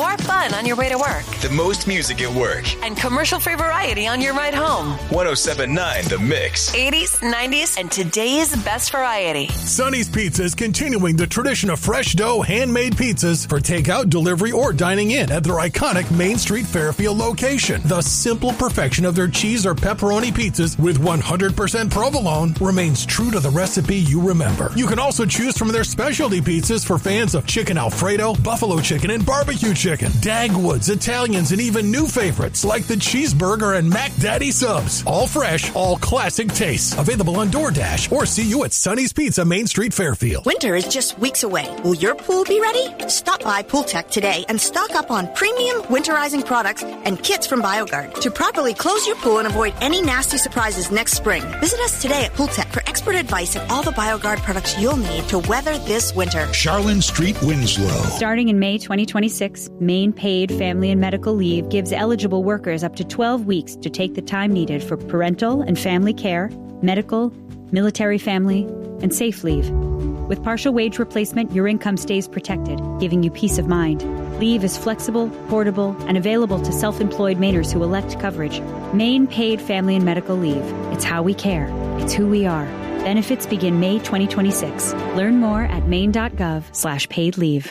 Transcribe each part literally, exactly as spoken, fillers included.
more fun on your way to work. The most music at work. And commercial-free variety on your ride home. one oh seven point nine The Mix. eighties, nineties, and today's best variety. Sonny's Pizza is continuing the tradition of fresh dough, handmade pizzas for takeout, delivery, or dining in at their iconic Main Street Fairfield location. The simple perfection of their cheese or pepperoni pizzas with one hundred percent provolone remains true to the recipe you remember. You can also choose from their specialty pizzas for fans of chicken Alfredo, buffalo chicken, and barbecue chicken, Dagwoods, Italians, and even new favorites like the cheeseburger and Mac Daddy subs. All fresh, all classic tastes. Available on DoorDash or see you at Sonny's Pizza, Main Street, Fairfield. Winter is just weeks away. Will your pool be ready? Stop by Pool Tech today and stock up on premium winterizing products and kits from BioGuard to properly close your pool and avoid any nasty surprises next spring. Visit us today at Pool Tech for expert advice and all the BioGuard products you'll need to weather this winter. Charlene Street, Winslow. Starting in May twenty twenty-six, Maine Paid Family and Medical Leave gives eligible workers up to twelve weeks to take the time needed for parental and family care, medical, military family, and safe leave. With partial wage replacement, your income stays protected, giving you peace of mind. Leave is flexible, portable, and available to self-employed Mainers who elect coverage. Maine Paid Family and Medical Leave. It's how we care. It's who we are. Benefits begin May twenty twenty-six. Learn more at maine.gov slash paid leave.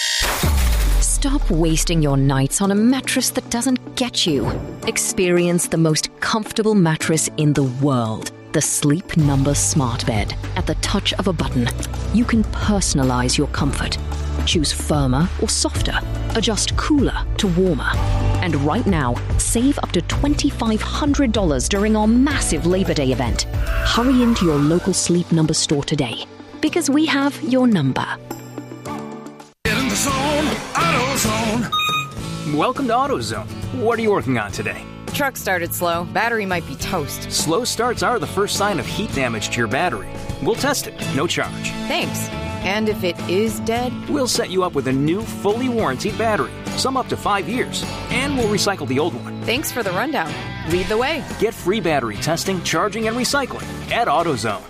Stop wasting your nights on a mattress that doesn't get you. Experience the most comfortable mattress in the world. The Sleep Number Smart Bed. At the touch of a button, you can personalize your comfort. Choose firmer or softer. Adjust cooler to warmer. And right now, save up to two thousand five hundred dollars during our massive Labor Day event. Hurry into your local Sleep Number store today, because we have your number. Get in the zone, AutoZone. Welcome to AutoZone. What are you working on today? Truck started slow. Battery might be toast. Slow starts are the first sign of heat damage to your battery. We'll test it, no charge. Thanks. And if it is dead? We'll set you up with a new, fully warranted battery, some up to five years, and we'll recycle the old one. Thanks for the rundown. Lead the way. Get free battery testing, charging, and recycling at AutoZone.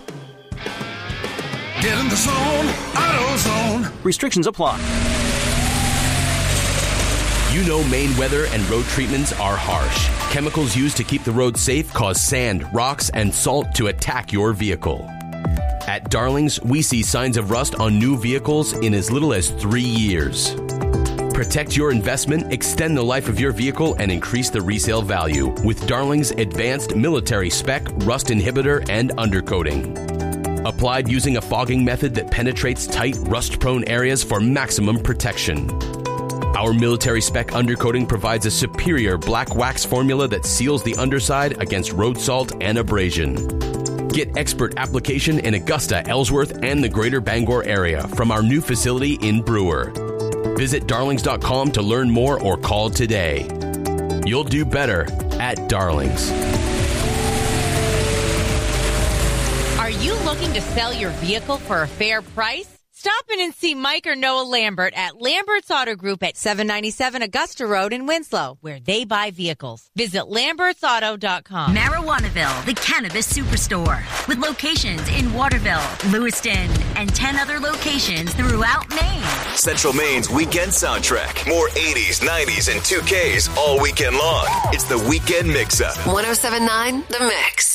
Get in the zone, AutoZone. Restrictions apply. You know Maine weather and road treatments are harsh. Chemicals used to keep the road safe cause sand, rocks, and salt to attack your vehicle. At Darlings, we see signs of rust on new vehicles in as little as three years. Protect your investment, extend the life of your vehicle, and increase the resale value with Darlings' advanced military spec rust inhibitor and undercoating. Applied using a fogging method that penetrates tight, rust-prone areas for maximum protection. Our military spec undercoating provides a superior black wax formula that seals the underside against road salt and abrasion. Get expert application in Augusta, Ellsworth, and the greater Bangor area from our new facility in Brewer. Visit darlings dot com to learn more or call today. You'll do better at Darlings. Are you looking to sell your vehicle for a fair price? Stop in and see Mike or Noah Lambert at Lambert's Auto Group at seven ninety-seven Augusta Road in Winslow, where they buy vehicles. Visit lamberts auto dot com. Marijuanaville, the cannabis superstore, with locations in Waterville, Lewiston, and ten other locations throughout Maine. Central Maine's weekend soundtrack. More eighties, nineties, and two Ks all weekend long. It's the Weekend Mix-Up. one oh seven point nine The Mix.